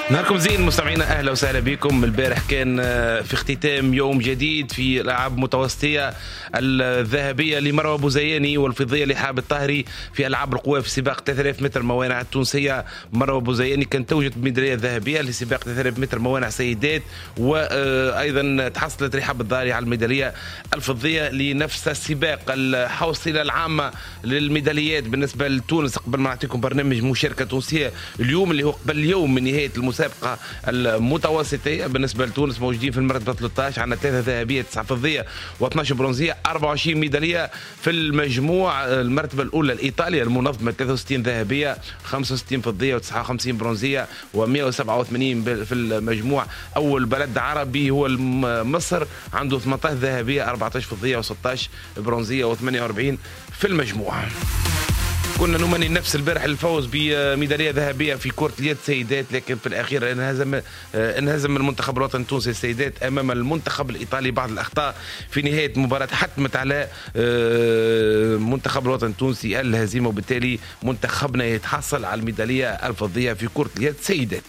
نهاركم زين مستمعينا، اهلا وسهلا بكم. البارح كان في اختتام يوم جديد في الالعاب المتوسطيه، الذهبيه لمروه بوزياني والفضيه لحاب الطاهري في العاب القوى في سباق 3000 متر موانع التونسيه. مروه بوزياني كانت توجت بميداليه ذهبيه لسباق 3000 متر موانع سيدات، وايضا تحصلت رحاب الطاهري على الميداليه الفضيه لنفس السباق. الحوصله العامه للميداليات بالنسبه لتونس قبل ما نعطيكم برنامج مشاركه تونسيه اليوم اللي هو قبل يوم من نهايه المسابقه المتوسطيه. بالنسبه لتونس موجودين في المرتبه 13، عندنا 3 ذهبيه 9 فضيه و12 برونزيه، 24 ميداليه في المجموع. المرتبه الاولى لايطاليا المنظمه 63 ذهبيه 65 فضيه و59 برونزيه و187 في المجموع. اول بلد عربي هو مصر، عنده 18 ذهبيه 14 فضيه و16 برونزيه و48 في المجموع. كنا نمني نفس البارح الفوز بميداليه ذهبيه في كرة اليد سيدات، لكن في الاخير انهزم المنتخب الوطني التونسي السيدات امام المنتخب الايطالي. بعض الاخطاء في نهايه المباراه حتمت على منتخب الوطني التونسي الهزيمه، وبالتالي منتخبنا يتحصل على الميداليه الفضيه في كرة اليد سيدات.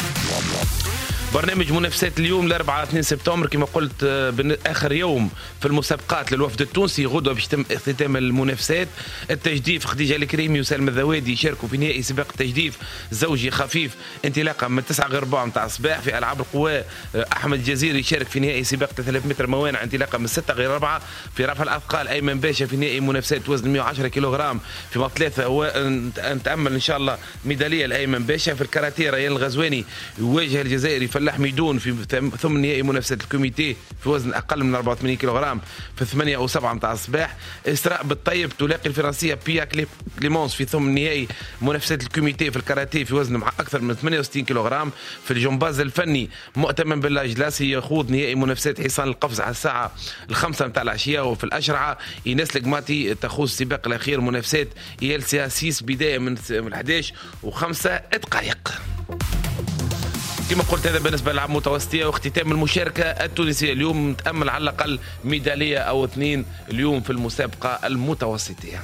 برنامج منافسات اليوم الاربعاء 2 سبتمبر كما قلت اخر يوم في المسابقات للوفد التونسي. غدوه باش يتم اختتام المنافسات. التجديف خديجه الكريمي وسالم الذوادي يشاركوا في نهائي سباق التجديف زوجي خفيف انطلاقا من 9 غير ربع نتاع الصباح. في العاب القوى احمد الجزيري يشارك في نهائي سباق 3000 متر موانع انطلاقا من 6 غير ربع. في رفع الاثقال ايمن باشا في نهائي منافسات وزن 110 كيلوغرام في مطلثه، ونتامل ان شاء الله ميداليه لايمن باشا. في الكاراتيه ريان الغزواني يواجه الجزائري فلاح ميدون في ثم نهائي منافسه الكوميتي في وزن اقل من 84 كيلوغرام في 8 و7 نتاع الصباح. اسراء بالطيب تلاقي الفرنسيه بيا كليمونس في ثم نهائي منافسه الكوميتي في الكاراتيه في وزن اكثر من 68 كيلوغرام. في الجمباز الفني مؤتمن بالله جلاسي يخوض نهائي منافسات حصان القفز على الساعه 5 نتاع العشيه. وفي الاشرعه ايناس القماطي تخوض السباق الاخير منافسات ايلسيا سيس بدايه من 11 و5 دقائق. كما قلت هذا بالنسبه للالعاب المتوسطيه. واختتام المشاركه التونسيه اليوم نتامل على الاقل ميداليه او 2 اليوم في المسابقه المتوسطيه.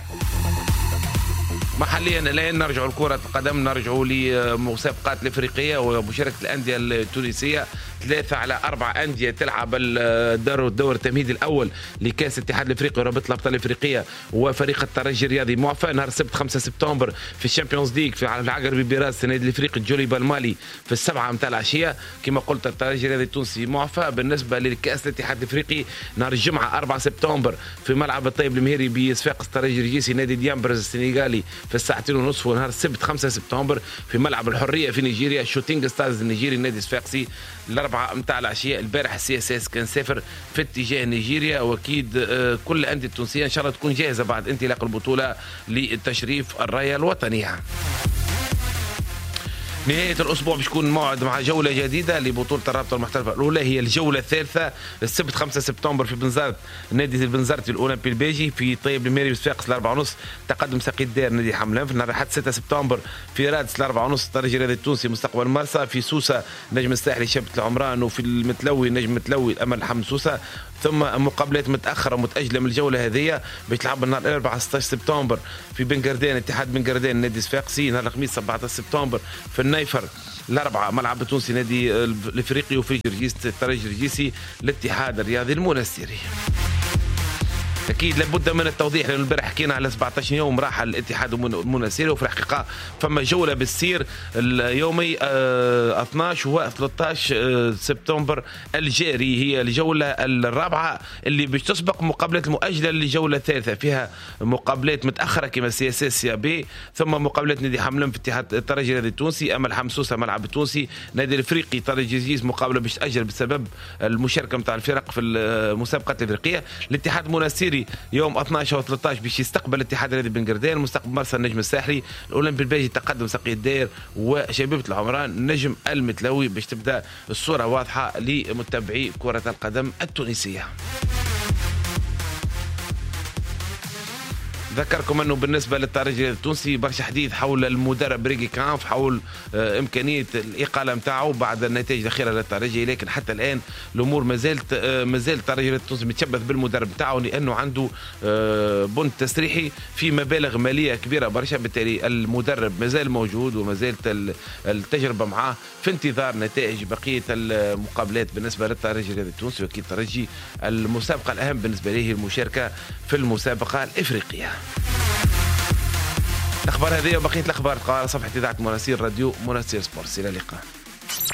محليا الان نرجع لكرة القدم، نرجع لمسابقات الافريقيه ومشاركه الانديه التونسيه. 3 على 4 أندية تلعب الدور التمهيدي الأول لكأس الاتحاد الأفريقي ورابطة الأبطال الأفريقية. وفريق الترجي الرياضي معفى نهار السبت 5 سبتمبر في الشامبيونز ليج في العقربي براس النادي الأفريقي جولي بالمالي في 7 متاع العشية. كما قلت الترجي الرياضي التونسي معفى. بالنسبة لكأس الاتحاد الأفريقي نهار الجمعة 4 سبتمبر في ملعب الطيب المهيري بصفاقس الترجي الرجيسي نادي ديامبرز السنغالي في 2:30. ونهار السبت 5 سبتمبر في ملعب الحرية في نيجيريا شوتينغ ستارز النيجيري نادي صفاقسي الأربعة متاع العشية. البارح السي اس اس كان سافر في اتجاه نيجيريا، واكيد كل الانديه التونسيه ان شاء الله تكون جاهزه بعد انطلاق البطوله لتشريف الرايه الوطنيه. نهاية الأسبوع بيكون موعد مع جولة جديدة لبطولة الرابطة المحترفة الأولى، هي الجولة الثالثة السبت 5 سبتمبر في بنزرت نادي البنزرتي الأولمبي البيجي. في طيب الميري بصفاقس 4:30 تقدم ساقي الدار نادي حملان. في نهار الأحد 6 سبتمبر في رادس 4:30 الترجي الرياضي التونسي مستقبل مرسى. في سوسة نجم الساحلي شبة العمران. وفي المتلوي نجم متلوي الأمل حمد سوسة. ثم مقابلات متأخرة ومتأجلة من الجولة هذه باش تلعب النهار الأربعاء 16 سبتمبر في بنقردان اتحاد بنقردان نادي صفاقسي. نهار الخميس 17 سبتمبر في النيفر الأربعة ملعب التونسي نادي الافريقي. وفي الترجي الرجيسي الاتحاد الرياضي المنستيري. اكيد لابد من التوضيح لانه البارح حكينا على 17 يوم راح الاتحاد المنستيري، وفي الحقيقه فما جوله بالسير اليومي 12 و 13 سبتمبر الجاري. هي الجوله الرابعه اللي باش تسبق مقابلات المؤجله للجوله الثالثه، فيها مقابلات متاخره كما سي اس اس يا بي، ثم مقابلات نادي حملان في اتحاد الترجي الرياضي التونسي، امل حمسوسه ملعب التونسي، نادي الافريقي ترجي جيز مقابله باش تاجل بسبب المشاركه نتاع الفرق في المسابقات الافريقيه. الاتحاد المنستيري يوم 12 و 13 باش يستقبل الاتحاد الرياضي بنقردان، مستقبل مرسى النجم الساحلي، الاولمبي البيجي تقدم سقي الدير وشبيبه العمران نجم المتلوي، باش تبدا الصوره واضحه لمتابعي كره القدم التونسيه. ذكركم انه بالنسبه للترجي التونسي برشا حديث حول المدرب ريغي كانف، حول امكانيه الاقاله نتاعو بعد النتائج الاخيره للترجي، لكن حتى الان الامور مازال الترجي التونسي متشبث بالمدرب نتاعو لانه عنده بند تسريحي في مبالغ ماليه كبيره برشا، بالتالي المدرب مازال موجود ومازالت التجربه معاه في انتظار نتائج بقيه المقابلات بالنسبه للترجي التونسي. واكيد الترجي المسابقه الاهم بالنسبه له هي المشاركه في المسابقه الافريقيه. الاخبار هذه وبقيه الاخبار على صفحه اذاعه مناصير راديو مناصير سبورتس. الى اللقاء.